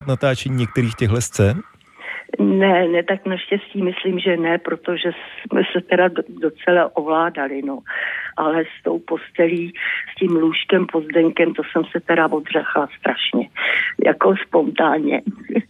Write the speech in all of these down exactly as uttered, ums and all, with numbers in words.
natáčení některých těchto scén? Ne, ne, tak naštěstí myslím, že ne, protože jsme se teda docela ovládali, no. Ale s tou postelí, s tím lůžkem pod Zdeňkem, to jsem se teda odřechla strašně. Jako spontánně.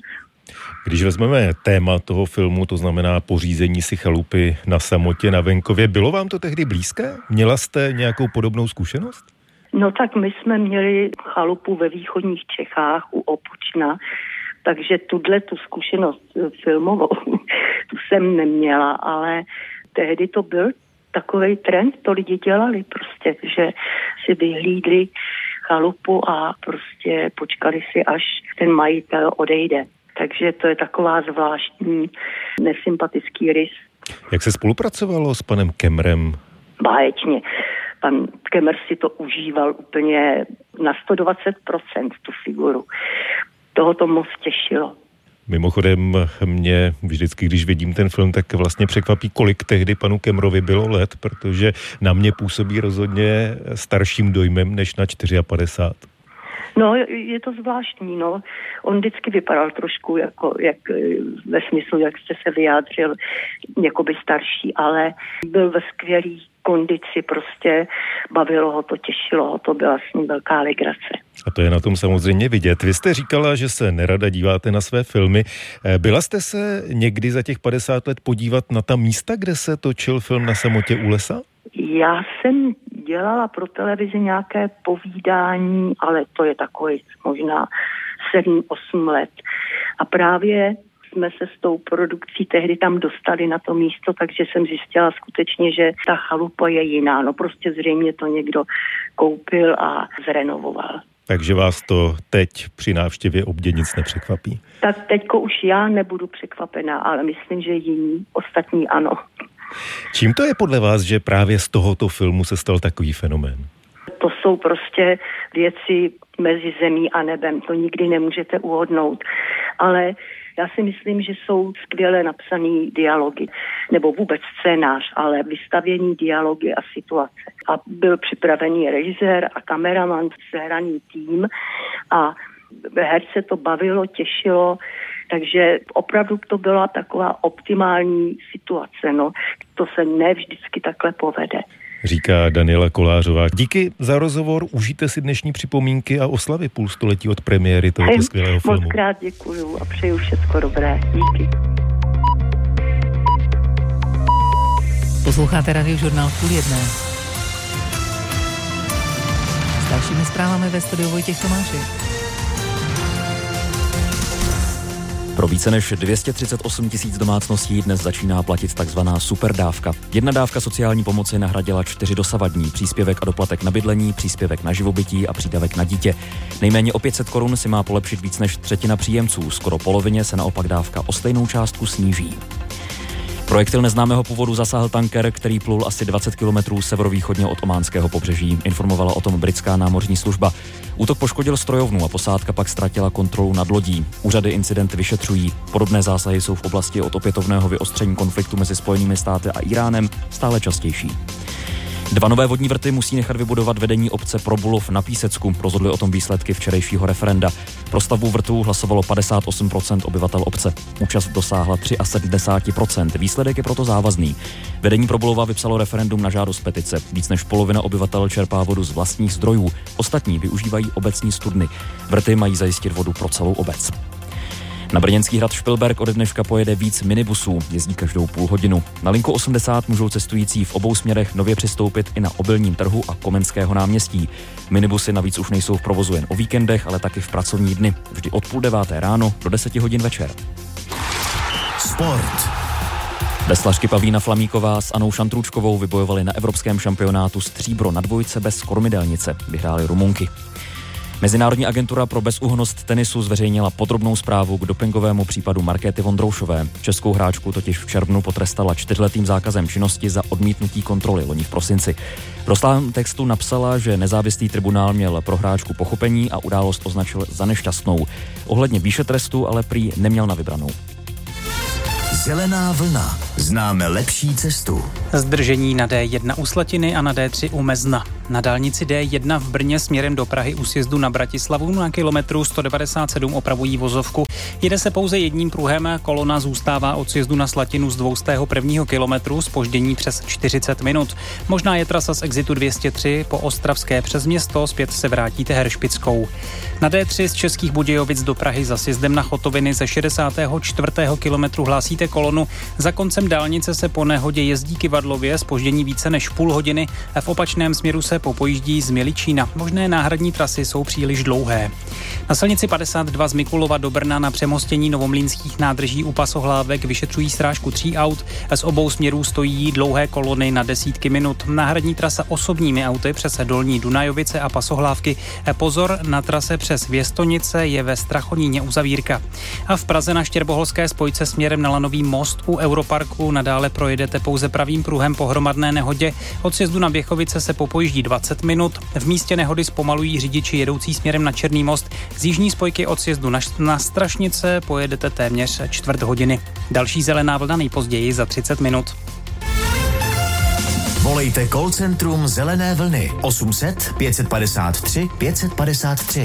Když vezmeme téma toho filmu, to znamená pořízení si chalupy na samotě na venkově, bylo vám to tehdy blízké? Měla jste nějakou podobnou zkušenost? No tak my jsme měli chalupu ve východních Čechách u Opočna, takže tuhle tu zkušenost filmovou tu jsem neměla, ale tehdy to byl takovej trend, to lidi dělali prostě, že si vyhlídli chalupu a prostě počkali si, až ten majitel odejde. Takže to je taková zvláštní, nesympatický rys. Jak se spolupracovalo s panem Kemrem? Báječně. Pan Kemr si to užíval úplně na sto dvacet procent tu figuru. Toho to moc těšilo. Mimochodem mě vždycky, když vidím ten film, tak vlastně překvapí, kolik tehdy panu Kemrovi bylo let, protože na mě působí rozhodně starším dojmem než na padesát čtyři. No, je to zvláštní, no. On vždycky vypadal trošku jako, jak ve smyslu, jak jste se vyjádřil, jakoby starší, ale byl ve skvělý kondici, prostě bavilo ho to, těšilo ho to, byla s ním velká legrace. A to je na tom samozřejmě vidět. Vy jste říkala, že se nerada díváte na své filmy. Byla jste se někdy za těch padesát let podívat na ta místa, kde se točil film Na samotě u lesa? Já jsem dělala pro televizi nějaké povídání, ale to je takový možná sedm osm let. A právě jsme se s tou produkcí tehdy tam dostali na to místo, takže jsem zjistila skutečně, že ta chalupa je jiná. No prostě zřejmě to někdo koupil a zrenovoval. Takže vás to teď při návštěvě Obdě nic nepřekvapí? Tak teďko už já nebudu překvapená, ale myslím, že jiní, ostatní ano. Čím to je podle vás, že právě z tohoto filmu se stal takový fenomén? To jsou prostě věci mezi zemí a nebem, to nikdy nemůžete uhodnout. Ale já si myslím, že jsou skvěle napsaný dialogy, nebo vůbec scénář, ale vystavění dialogy a situace. A byl připravený režisér a kameraman, sehraný tým a herce to bavilo, těšilo, takže opravdu to byla taková optimální situace, no. To se ne vždycky takhle povede. Říká Daniela Kolářová. Díky za rozhovor, užijte si dnešní připomínky a oslavy půlstoletí od premiéry tohoto skvělého filmu. Moc krát děkuju a přeju všechno dobré. Díky. Posloucháte Radiožurnál v půl jedné. S dalšími zprávami ve studiu Vojtěch Tomášek. Pro více než dvě stě třicet osm tisíc domácností dnes začíná platit takzvaná superdávka. Jedna dávka sociální pomoci nahradila čtyři dosavadní: příspěvek a doplatek na bydlení, příspěvek na živobytí a přídavek na dítě. Nejméně o pět set korun si má polepšit víc než třetina příjemců, skoro polovině se naopak dávka o stejnou částku sníží. Projektil neznámého původu zasáhl tanker, který plul asi dvacet kilometrů severovýchodně od ománského pobřeží. Informovala o tom britská námořní služba. Útok poškodil strojovnu a posádka pak ztratila kontrolu nad lodí. Úřady incident vyšetřují. Podobné zásahy jsou v oblasti od opětovného vyostření konfliktu mezi Spojenými státy a Iránem stále častější. Dva nové vodní vrty musí nechat vybudovat vedení obce Probulov na Písecku. Rozhodly o tom výsledky včerejšího referenda. Pro stavbu vrtů hlasovalo padesát osm procent obyvatel obce. Účast dosáhla sedmdesát tři procent. Výsledek je proto závazný. Vedení Probulova vypsalo referendum na žádost petice. Víc než polovina obyvatel čerpá vodu z vlastních zdrojů. Ostatní využívají obecní studny. Vrty mají zajistit vodu pro celou obec. Na brněnský hrad Špilberk ode dneška pojede víc minibusů, jezdí každou půl hodinu. Na linku osmdesát můžou cestující v obou směrech nově přistoupit i na Obilním trhu a Komenského náměstí. Minibusy navíc už nejsou v provozu jen o víkendech, ale taky v pracovní dny, vždy od půl deváté ráno do deseti hodin večer. Sport. Veslařky Pavlína Flamíková s Anou Šantručkovou vybojovali na evropském šampionátu stříbro na dvojce bez kormidelnice, vyhrály Rumunky. Mezinárodní agentura pro bezúhonnost tenisu zveřejnila podrobnou zprávu k dopingovému případu Markéty Vondroušové. Českou hráčku totiž v červnu potrestala čtyřletým zákazem činnosti za odmítnutí kontroly loni v prosinci. V rozsáhlém textu napsala, že nezávislý tribunál měl pro hráčku pochopení a událost označil za nešťastnou. Ohledně výše trestu ale prý neměl na vybranou. Zelená vlna. Známe lepší cestu. Zdržení na D jedna u Slatiny a na D tři u Mezna. Na dálnici D jedna v Brně směrem do Prahy u sjezdu na Bratislavu na kilometru sto devadesát sedm opravují vozovku. Jede se pouze jedním pruhem, kolona zůstává od sjezdu na Slatinu z dvoustého prvního kilometru, zpoždění přes čtyřicet minut. Možná je trasa z exitu dvě stě tři po Ostravské přes město, zpět se vrátíte Heršpickou. Na D tři z Českých Budějovic do Prahy za sjezdem na Chotoviny ze šedesátého čtvrtého kilometru hlásíte kolonu. Za koncem dálnice se po nehodě jezdí kyvadlově, zpoždění více než půl hodiny a v opačném směru se popojíždí z Měličína. Možné náhradní trasy jsou příliš dlouhé. Na silnici padesát dva z Mikulova do Brna na přemostění Novomlýnských nádrží u Pasohlávek vyšetřují srážku tří aut. Z obou směrů stojí dlouhé kolony na desítky minut. Náhradní trasa osobními auty přes Dolní Dunajovice a Pasohlávky. Pozor, na trase přes Věstonice je ve Strachoníně uzavírka. A v Praze na Štěrboholské spojce směrem na Lanový most u Europarku nadále projedete pouze pravým pruhem po hromadné nehodě. Od sjezdu na Běchovice se popojíždí dvacet minut. V místě nehody zpomalují řidiči jedoucí směrem na Černý most. Z jižní spojky od sjezdu na, na Strašnice pojedete téměř čtvrt hodiny. Další zelená vlna nejpozději za třicet minut. Volejte call centrum Zelené vlny osm set pět padesát tři pět padesát tři.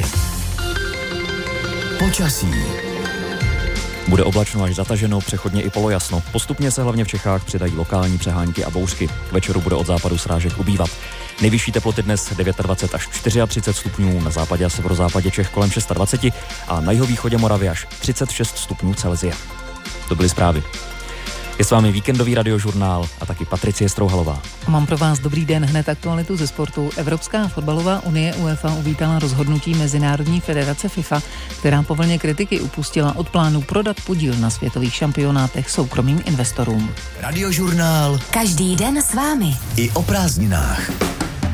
Počasí. Bude oblačno až zataženo, přechodně i polojasno. Postupně se hlavně v Čechách přidají lokální přehánky a bouřky. K večeru bude od západu srážek ubývat. Nejvyšší teploty dnes dvacet devět až třicet čtyři stupňů, na západě a severozápadě Čech kolem dvacet šest a na jihovýchodě Moravy až třicet šest stupňů Celsia. To byly zprávy. Je s vámi víkendový radiožurnál a taky Patricie Strouhalová. Mám pro vás dobrý den, hned aktualitu ze sportu. Evropská fotbalová unie UEFA uvítala rozhodnutí Mezinárodní federace FIFA, která po vlně kritiky upustila od plánu prodat podíl na světových šampionátech soukromým investorům. Radiožurnál. Každý den s vámi. I o prázdninách.